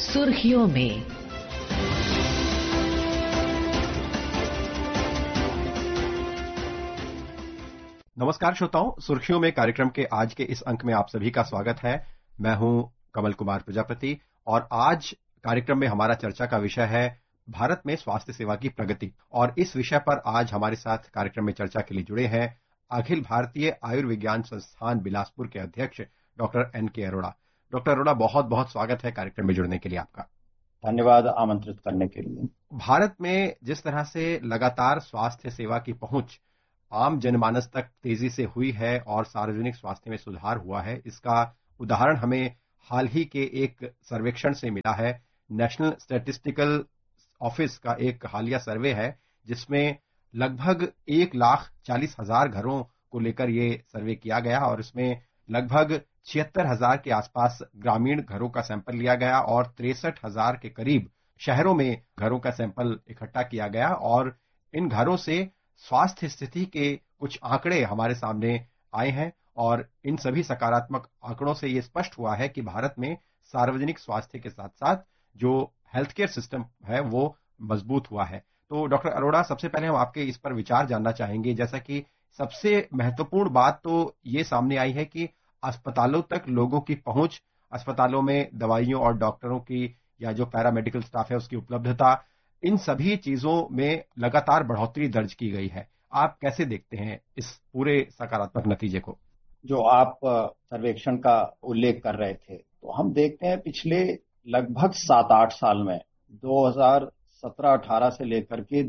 सुर्खियों में। नमस्कार श्रोताओं, सुर्खियों में कार्यक्रम के आज के इस अंक में आप सभी का स्वागत है। मैं हूं कमल कुमार प्रजापति और आज कार्यक्रम में हमारा चर्चा का विषय है भारत में स्वास्थ्य सेवा की प्रगति। और इस विषय पर आज हमारे साथ कार्यक्रम में चर्चा के लिए जुड़े हैं अखिल भारतीय आयुर्विज्ञान संस्थान बिलासपुर के अध्यक्ष doctor NK Arora. Doctor Arora, बहुत बहुत स्वागत है कार्यक्रम में जुड़ने के लिए आपका। धन्यवाद आमंत्रित करने के लिए। भारत में जिस तरह से लगातार स्वास्थ्य सेवा की पहुंच आम जनमानस तक तेजी से हुई है और सार्वजनिक स्वास्थ्य में सुधार हुआ है, इसका उदाहरण हमें हाल ही के एक सर्वेक्षण से मिला है। नेशनल स्टैटिस्टिकल ऑफिस का एक हालिया सर्वे है जिसमें लगभग 1,40,000 घरों को लेकर ये सर्वे किया गया और इसमें लगभग 76,000 के आसपास ग्रामीण घरों का सैंपल लिया गया और 63,000 के करीब शहरों में घरों का सैंपल इकट्ठा किया गया। और इन घरों से स्वास्थ्य स्थिति के कुछ आंकड़े हमारे सामने आए हैं और इन सभी सकारात्मक आंकड़ों से ये स्पष्ट हुआ है कि भारत में सार्वजनिक स्वास्थ्य के साथ साथ जो हेल्थ केयर सिस्टम है वो मजबूत हुआ है। तो डॉक्टर अरोड़ा, सबसे पहले हम आपके इस पर विचार जानना चाहेंगे। जैसा कि सबसे महत्वपूर्ण बात तो ये सामने आई है कि अस्पतालों तक लोगों की पहुंच, अस्पतालों में दवाइयों और डॉक्टरों की या जो पैरामेडिकल स्टाफ है उसकी उपलब्धता, इन सभी चीजों में लगातार बढ़ोतरी दर्ज की गई है। आप कैसे देखते हैं इस पूरे सकारात्मक नतीजे को? जो आप सर्वेक्षण का उल्लेख कर रहे थे, तो हम देखते हैं पिछले लगभग 7-8 साल में 2017-18 से लेकर के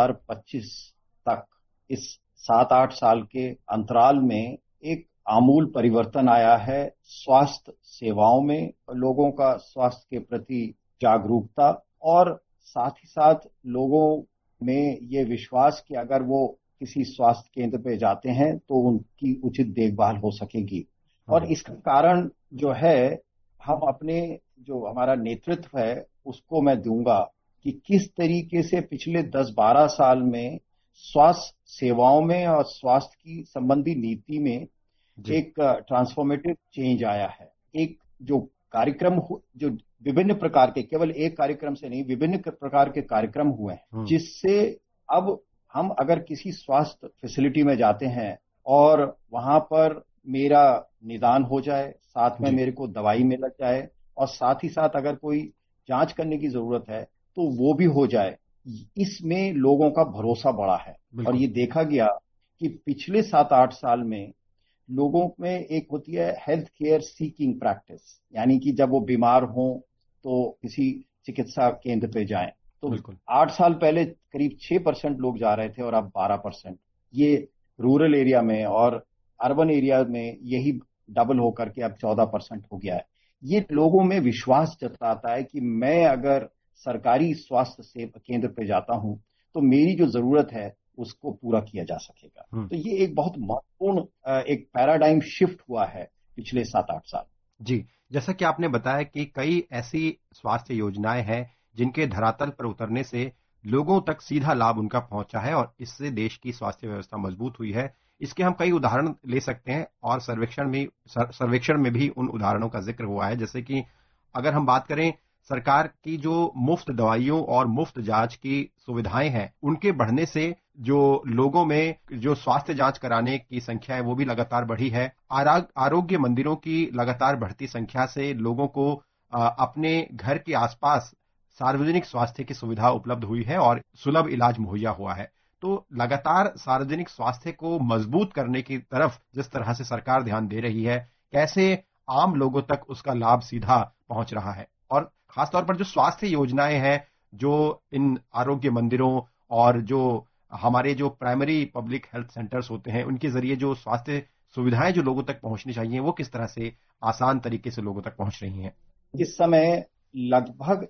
2025 तक, इस 7-8 साल के अंतराल में एक आमूल परिवर्तन आया है स्वास्थ्य सेवाओं में, लोगों का स्वास्थ्य के प्रति जागरूकता और साथ ही साथ लोगों में ये विश्वास कि अगर वो किसी स्वास्थ्य केंद्र पे जाते हैं तो उनकी उचित देखभाल हो सकेगी। और इसका कारण जो है, हम अपने जो हमारा नेतृत्व है उसको मैं दूंगा कि किस तरीके से पिछले 10-12 साल में स्वास्थ्य सेवाओं में और स्वास्थ्य की संबंधी नीति में एक ट्रांसफॉर्मेटिव चेंज आया है। एक जो कार्यक्रम जो विभिन्न प्रकार के, केवल एक कार्यक्रम से नहीं, विभिन्न प्रकार के कार्यक्रम हुए हैं, जिससे अब हम अगर किसी स्वास्थ्य फैसिलिटी में जाते हैं और वहां पर मेरा निदान हो जाए, साथ में मेरे को दवाई मिल जाए और साथ ही साथ अगर कोई जांच करने की जरूरत है तो वो भी हो जाए, इसमें लोगों का भरोसा बढ़ा है। और ये देखा गया कि पिछले 7-8 साल में लोगों में एक होती है हेल्थ केयर सीकिंग प्रैक्टिस, यानी कि जब वो बीमार हों तो किसी चिकित्सा केंद्र पे जाएं। तो 8 साल पहले करीब 6% लोग जा रहे थे और अब 12%। ये रूरल एरिया में और अर्बन एरिया में यही डबल होकर के अब 14% हो गया है। ये लोगों में विश्वास जताता है कि मैं अगर सरकारी स्वास्थ्य सेवा केंद्र पे जाता हूं तो मेरी जो जरूरत है उसको पूरा किया जा सकेगा। तो ये एक बहुत महत्वपूर्ण एक पैराडाइम शिफ्ट हुआ है पिछले 7-8 साल। जी, जैसा कि आपने बताया कि कई ऐसी स्वास्थ्य योजनाएं हैं जिनके धरातल पर उतरने से लोगों तक सीधा लाभ उनका पहुंचा है और इससे देश की स्वास्थ्य व्यवस्था मजबूत हुई है। इसके हम कई उदाहरण ले सकते हैं और सर्वेक्षण में भी उन उदाहरणों का जिक्र हुआ है। जैसे कि अगर हम बात करें, सरकार की जो मुफ्त दवाइयों और मुफ्त जांच की सुविधाएं हैं, उनके बढ़ने से जो लोगों में जो स्वास्थ्य जांच कराने की संख्या है वो भी लगातार बढ़ी है। आरोग्य मंदिरों की लगातार बढ़ती संख्या से लोगों को अपने घर के आसपास सार्वजनिक स्वास्थ्य की सुविधा उपलब्ध हुई है और सुलभ इलाज मुहैया हुआ है। तो लगातार सार्वजनिक स्वास्थ्य को मजबूत करने की तरफ जिस तरह से सरकार ध्यान दे रही है, कैसे आम लोगों तक उसका लाभ सीधा पहुंच रहा है। और खासतौर पर जो स्वास्थ्य योजनाएं हैं, जो इन आरोग्य मंदिरों और जो हमारे जो प्राइमरी पब्लिक हेल्थ सेंटर्स होते हैं, उनके जरिए जो स्वास्थ्य सुविधाएं जो लोगों तक पहुंचनी चाहिए, वो किस तरह से आसान तरीके से लोगों तक पहुंच रही हैं? इस समय लगभग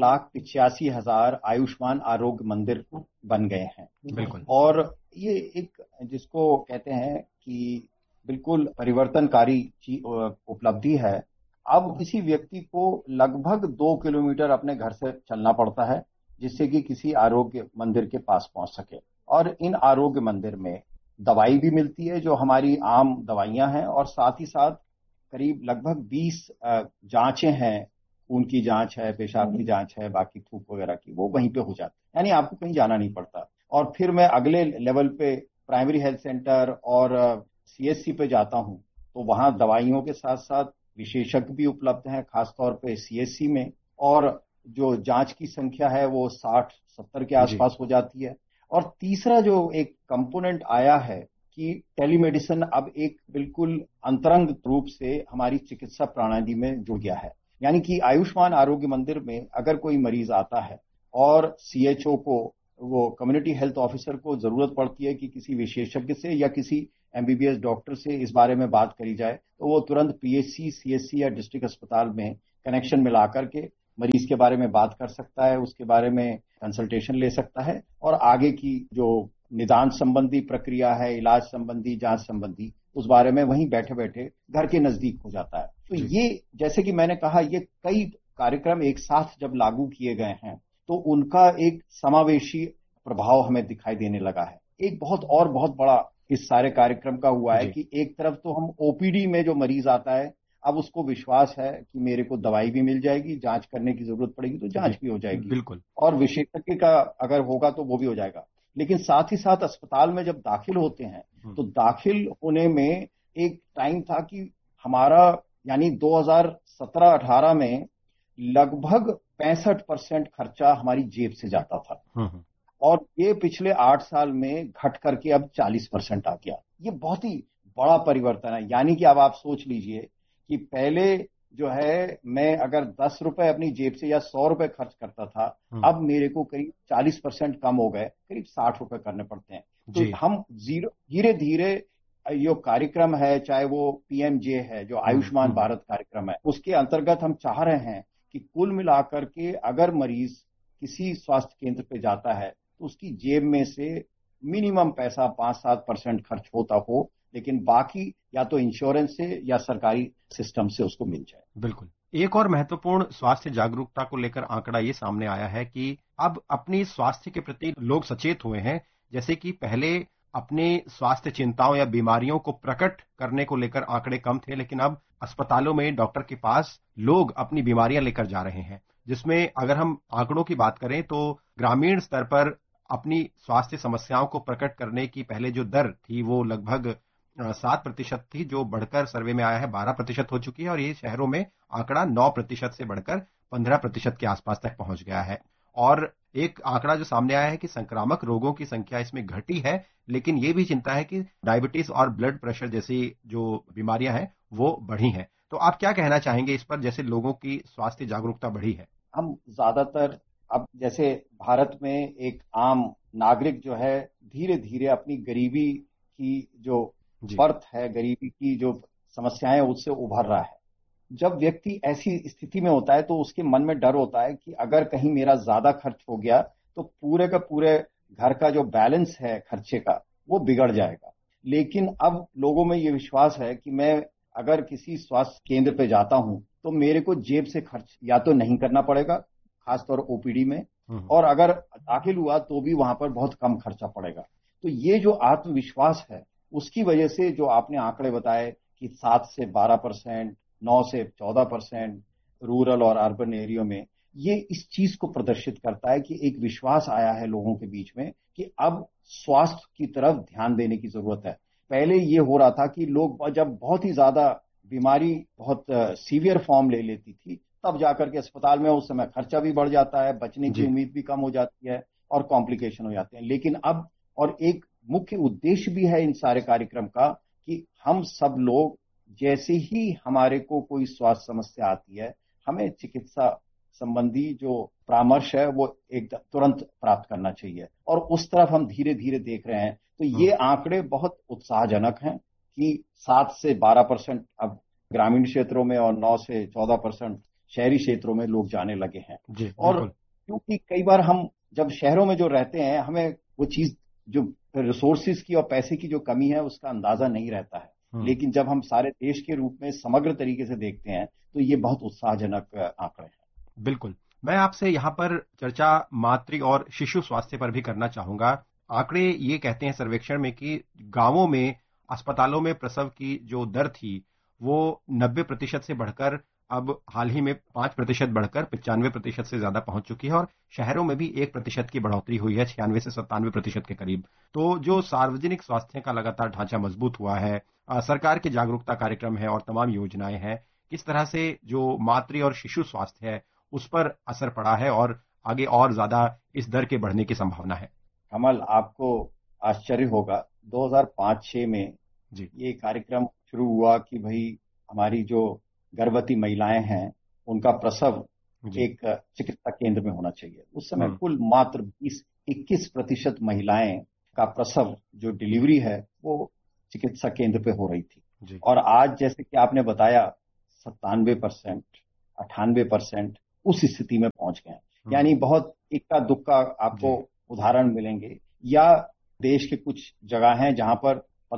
1,85,000 आयुष्मान आरोग्य मंदिर बन गए हैं। बिल्कुल। और ये एक जिसको कहते हैं कि बिल्कुल परिवर्तनकारी उपलब्धि है। अब किसी व्यक्ति को लगभग 2 किलोमीटर अपने घर से चलना पड़ता है जिससे कि किसी आरोग्य मंदिर के पास पहुंच सके। और इन आरोग्य मंदिर में दवाई भी मिलती है जो हमारी आम दवाइयां हैं, और साथ ही साथ करीब लगभग 20 जांचें हैं खून की जांच है, पेशाब की जांच है, बाकी थूक वगैरह की, वो वहीं पे हो जाती है, यानी आपको कहीं जाना नहीं पड़ता। और फिर मैं अगले लेवल पे प्राइमरी हेल्थ सेंटर और सीएचसी पे जाता हूं, तो वहां दवाइयों के साथ साथ विशेषज्ञ भी उपलब्ध हैं, खासतौर पे सीएचसी में। और जो जांच की संख्या है वो 60-70 के जी। आसपास हो जाती है। और तीसरा जो एक कंपोनेंट आया है कि टेलीमेडिसिन अब एक बिल्कुल अंतरंग रूप से हमारी चिकित्सा प्रणाली में जुड़ गया है। यानी कि आयुष्मान आरोग्य मंदिर में अगर कोई मरीज आता है और सीएचओ को, वो कम्युनिटी हेल्थ ऑफिसर को जरूरत पड़ती है कि किसी विशेषज्ञ से या किसी एमबीबीएस डॉक्टर से इस बारे में बात करी जाए, तो वो तुरंत पीएचसी, सीएचसी या डिस्ट्रिक्ट अस्पताल में कनेक्शन मिला करके मरीज के बारे में बात कर सकता है, उसके बारे में कंसल्टेशन ले सकता है, और आगे की जो निदान संबंधी प्रक्रिया है, इलाज संबंधी, जांच संबंधी, उस बारे में वहीं बैठे बैठे घर के नजदीक हो जाता है। तो ये, जैसे कि मैंने कहा, ये कई कार्यक्रम एक साथ जब लागू किए गए हैं तो उनका एक समावेशी प्रभाव हमें दिखाई देने लगा है। एक बहुत बड़ा इस सारे कार्यक्रम का हुआ है कि एक तरफ तो हम ओपीडी में जो मरीज आता है, अब उसको विश्वास है कि मेरे को दवाई भी मिल जाएगी, जांच करने की जरूरत पड़ेगी तो जांच भी हो जाएगी, बिल्कुल, और विशेषज्ञ का अगर होगा तो वो भी हो जाएगा। लेकिन साथ ही साथ अस्पताल में जब दाखिल होते हैं तो दाखिल होने में एक टाइम था कि हमारा, यानी 2017-18 में लगभग 65% खर्चा हमारी जेब से जाता था, और ये पिछले 8 साल में घट करके अब 40% आ गया। ये बहुत ही बड़ा परिवर्तन है। यानी कि अब आप सोच लीजिए कि पहले जो है, मैं अगर 10 रुपए अपनी जेब से या 100 रुपए खर्च करता था, अब मेरे को करीब 40% कम हो गए, करीब 60 रुपए करने पड़ते हैं। तो हम धीरे धीरे जो कार्यक्रम है, चाहे वो पीएमजे है, जो आयुष्मान भारत कार्यक्रम है, उसके अंतर्गत हम चाह रहे हैं कि कुल मिलाकर के अगर मरीज किसी स्वास्थ्य केंद्र पे जाता है तो उसकी जेब में से मिनिमम पैसा 5-7% खर्च होता हो, लेकिन बाकी या तो इंश्योरेंस से या सरकारी सिस्टम से उसको मिल जाए। बिल्कुल। एक और महत्वपूर्ण स्वास्थ्य जागरूकता को लेकर आंकड़ा ये सामने आया है कि अब अपनी स्वास्थ्य के प्रति लोग सचेत हुए हैं। जैसे कि पहले अपने स्वास्थ्य चिंताओं या बीमारियों को प्रकट करने को लेकर आंकड़े कम थे, लेकिन अब अस्पतालों में डॉक्टर के पास लोग अपनी बीमारियां लेकर जा रहे हैं, जिसमें अगर हम आंकड़ों की बात करें तो ग्रामीण स्तर पर अपनी स्वास्थ्य समस्याओं को प्रकट करने की पहले जो दर थी वो लगभग 7% थी, जो बढ़कर सर्वे में आया है 12% हो चुकी है, और ये शहरों में आंकड़ा 9% से बढ़कर 15% के आसपास तक पहुंच गया है। और एक आंकड़ा जो सामने आया है कि संक्रामक रोगों की संख्या इसमें घटी है, लेकिन ये भी चिंता है कि डायबिटीज और ब्लड प्रेशर जैसी जो बीमारियां हैं वो बढ़ी हैं। तो आप क्या कहना चाहेंगे इस पर, जैसे लोगों की स्वास्थ्य जागरूकता बढ़ी है? हम ज्यादातर अब, जैसे भारत में एक आम नागरिक जो है धीरे धीरे अपनी गरीबी की जो पर्थ है, गरीबी की जो समस्याएं, उससे उभर रहा है। जब व्यक्ति ऐसी स्थिति में होता है तो उसके मन में डर होता है कि अगर कहीं मेरा ज्यादा खर्च हो गया तो पूरे का पूरे घर का जो बैलेंस है खर्चे का, वो बिगड़ जाएगा। लेकिन अब लोगों में ये विश्वास है कि मैं अगर किसी स्वास्थ्य केंद्र पे जाता हूं तो मेरे को जेब से खर्च या तो नहीं करना पड़ेगा, खासतौर ओपीडी में, और अगर दाखिल हुआ तो भी वहां पर बहुत कम खर्चा पड़ेगा। तो ये जो आत्मविश्वास है, उसकी वजह से जो आपने आंकड़े बताए कि 7 से 12%, 9 से 14% रूरल और अर्बन एरिया में, ये इस चीज को प्रदर्शित करता है कि एक विश्वास आया है लोगों के बीच में कि अब स्वास्थ्य की तरफ ध्यान देने की जरूरत है। पहले ये हो रहा था कि लोग जब बहुत ही ज्यादा बीमारी बहुत सीवियर फॉर्म ले लेती थी, तब जाकर के अस्पताल में उस समय खर्चा भी बढ़ जाता है, बचने की उम्मीद भी कम हो जाती है और कॉम्प्लिकेशन हो जाते हैं। लेकिन अब, और एक मुख्य उद्देश्य भी है इन सारे कार्यक्रम का, कि हम सब लोग, जैसे ही हमारे को कोई स्वास्थ्य समस्या आती है, हमें चिकित्सा संबंधी जो परामर्श है वो एक तुरंत प्राप्त करना चाहिए, और उस तरफ हम धीरे धीरे देख रहे हैं। तो ये आंकड़े बहुत उत्साहजनक हैं कि 7 से 12% अब ग्रामीण क्षेत्रों में और 9 से 14% शहरी क्षेत्रों में लोग जाने लगे हैं। और क्योंकि कई बार हम जब शहरों में जो रहते हैं, हमें वो चीज, जो रिसोर्सेज की और पैसे की जो कमी है, उसका अंदाजा नहीं रहता है। लेकिन जब हम सारे देश के रूप में समग्र तरीके से देखते हैं तो ये बहुत उत्साहजनक आंकड़े हैं। बिल्कुल। मैं आपसे यहाँ पर चर्चा मातृ और शिशु स्वास्थ्य पर भी करना चाहूंगा। आंकड़े ये कहते हैं सर्वेक्षण में कि गांवों में अस्पतालों में प्रसव की जो दर थी वो 90% से बढ़कर अब हाल ही में 5% बढ़कर 95% से ज्यादा पहुंच चुकी है और शहरों में भी 1% की बढ़ोतरी हुई है, 96 से 97% के करीब। तो जो सार्वजनिक स्वास्थ्य का लगातार ढांचा मजबूत हुआ है, सरकार के जागरूकता कार्यक्रम है और तमाम योजनाएं हैं, किस तरह से जो मातृ और शिशु स्वास्थ्य है उस पर असर पड़ा है और आगे और ज्यादा इस दर के बढ़ने की संभावना है? कमल, आपको आश्चर्य होगा, 2005-06 में जी ये कार्यक्रम शुरू हुआ कि भाई हमारी जो गर्भवती महिलाएं हैं उनका प्रसव जी एक चिकित्सा केंद्र में होना चाहिए। उस समय हम्म कुल मात्र 20-21% महिलाएं का प्रसव, जो डिलीवरी है, वो चिकित्सा केंद्र पे हो रही थी। जी और आज जैसे कि आपने बताया 97%, 98% उस स्थिति में पहुंच गए हैं। यानी बहुत इक्का दुक्का आपको जी उदाहरण मिलेंगे, या देश के कुछ जगह हैं जहां पर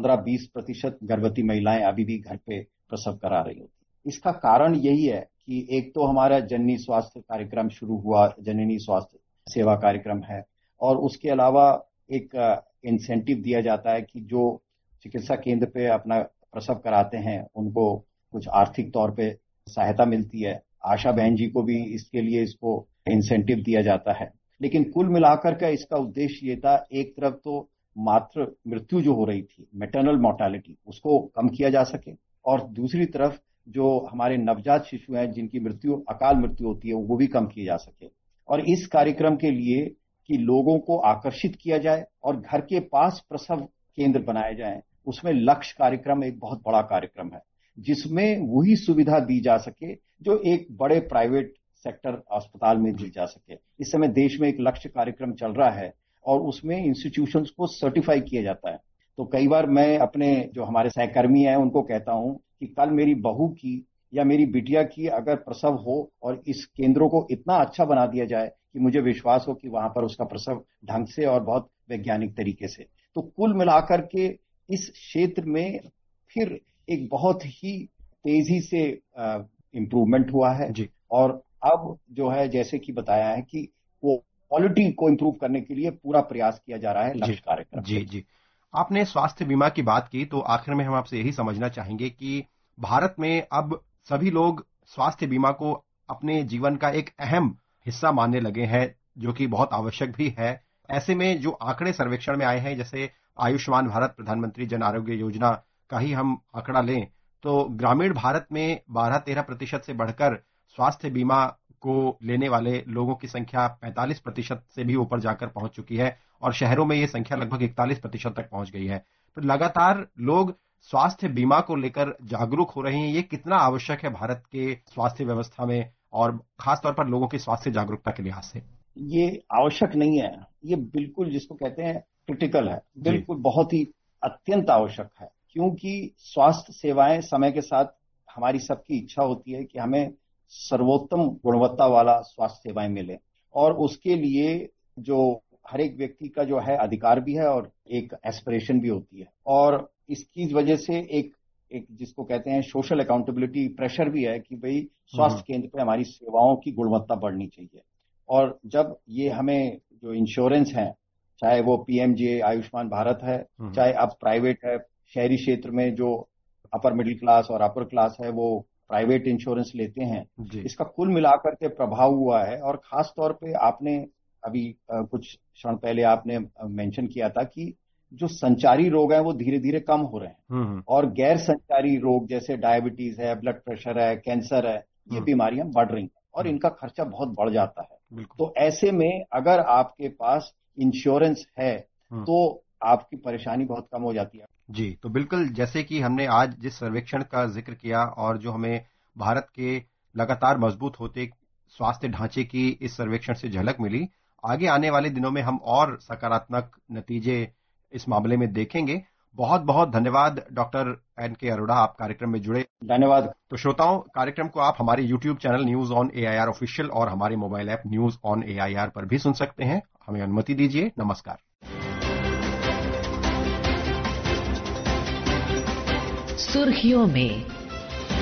15-20% गर्भवती महिलाएं अभी भी घर पे प्रसव करा रही होती। इसका कारण यही है कि एक तो हमारा जननी स्वास्थ्य कार्यक्रम शुरू हुआ, जननी स्वास्थ्य सेवा कार्यक्रम है, और उसके अलावा एक इंसेंटिव दिया जाता है कि जो चिकित्सा केंद्र पे अपना प्रसव कराते हैं उनको कुछ आर्थिक तौर पे सहायता मिलती है। आशा बहन जी को भी इसके लिए इसको इंसेंटिव दिया जाता है। लेकिन कुल मिलाकर का इसका उद्देश्य ये था, एक तरफ तो मातृ मृत्यु जो हो रही थी, मैटरनल मोर्टालिटी, उसको कम किया जा सके, और दूसरी तरफ जो हमारे नवजात शिशु हैं जिनकी मृत्यु अकाल मृत्यु होती है वो भी कम की जा सके। और इस कार्यक्रम के लिए कि लोगों को आकर्षित किया जाए और घर के पास प्रसव केंद्र बनाए जाएं, उसमें लक्ष्य कार्यक्रम एक बहुत बड़ा कार्यक्रम है जिसमें वही सुविधा दी जा सके जो एक बड़े प्राइवेट सेक्टर अस्पताल में दी जा सके। इस समय देश में एक लक्ष्य कार्यक्रम चल रहा है और उसमें इंस्टीट्यूशंस को सर्टिफाई किया जाता है। तो कई बार मैं अपने जो हमारे सहकर्मी हैं उनको कहता हूं कि कल मेरी बहू की या मेरी बिटिया की अगर प्रसव हो और इस केंद्रों को इतना अच्छा बना दिया जाए कि मुझे विश्वास हो कि वहां पर उसका प्रसव ढंग से और बहुत वैज्ञानिक तरीके से, तो कुल मिलाकर के इस क्षेत्र में फिर एक बहुत ही तेजी से इम्प्रूवमेंट हुआ है। जी और अब जो है, जैसे कि बताया है कि वो क्वालिटी को इम्प्रूव करने के लिए पूरा प्रयास किया जा रहा है जी लक्ष्य कार्यक्रम जी के। जी आपने स्वास्थ्य बीमा की बात की, तो आखिर में हम आपसे यही समझना चाहेंगे कि भारत में अब सभी लोग स्वास्थ्य बीमा को अपने जीवन का एक अहम हिस्सा मानने लगे हैं, जो कि बहुत आवश्यक भी है। ऐसे में जो आंकड़े सर्वेक्षण में आए हैं, जैसे आयुष्मान भारत प्रधानमंत्री जन आरोग्य योजना का ही हम आंकड़ा लें, तो ग्रामीण भारत में 12-13% से बढ़कर स्वास्थ्य बीमा को लेने वाले लोगों की संख्या 45% से भी ऊपर जाकर पहुंच चुकी है और शहरों में यह संख्या लगभग 41% तक पहुंच गई है। तो लगातार लोग स्वास्थ्य बीमा को लेकर जागरूक हो रहे हैं। ये कितना आवश्यक है भारत के स्वास्थ्य व्यवस्था में और खासतौर पर लोगों की स्वास्थ्य जागरूकता के लिहाज से? ये आवश्यक नहीं है, ये बिल्कुल जिसको कहते हैं क्रिटिकल है, जी बिल्कुल बहुत ही अत्यंत आवश्यक है। क्योंकि स्वास्थ्य सेवाएं समय के साथ, हमारी सबकी इच्छा होती है कि हमें सर्वोत्तम गुणवत्ता वाला स्वास्थ्य सेवाएं मिले, और उसके लिए जो हर एक व्यक्ति का जो है अधिकार भी है और एक एस्पिरेशन भी होती है। और इसकी वजह से एक एक जिसको कहते हैं सोशल अकाउंटेबिलिटी प्रेशर भी है कि भाई स्वास्थ्य केंद्र पे हमारी सेवाओं की गुणवत्ता बढ़नी चाहिए। और जब ये हमें जो इंश्योरेंस है, चाहे वो पीएमजे आयुष्मान भारत है, चाहे अब प्राइवेट है, शहरी क्षेत्र में जो अपर मिडिल क्लास और अपर क्लास है वो प्राइवेट इंश्योरेंस लेते हैं, इसका कुल मिलाकर के प्रभाव हुआ है। और खास तौर पे आपने अभी कुछ क्षण पहले आपने मेंशन किया था कि जो संचारी रोग हैं वो धीरे धीरे कम हो रहे हैं, और गैर संचारी रोग जैसे डायबिटीज है, ब्लड प्रेशर है, कैंसर है, ये बीमारियां बढ़ रही हैं और इनका खर्चा बहुत बढ़ जाता है। तो ऐसे में अगर आपके पास इंश्योरेंस है तो आपकी परेशानी बहुत कम हो जाती है। जी, तो बिल्कुल जैसे कि हमने आज जिस सर्वेक्षण का जिक्र किया और जो हमें भारत के लगातार मजबूत होते स्वास्थ्य ढांचे की इस सर्वेक्षण से झलक मिली, आगे आने वाले दिनों में हम और सकारात्मक नतीजे इस मामले में देखेंगे। बहुत बहुत धन्यवाद डॉक्टर एन.के. अरोड़ा, आप कार्यक्रम में जुड़े। धन्यवाद। तो श्रोताओं, कार्यक्रम को आप हमारे YouTube channel news on AIR official और हमारे mobile app news on AIR पर भी सुन सकते हैं। हमें अनुमति दीजिए। नमस्कार। सुर्खियों में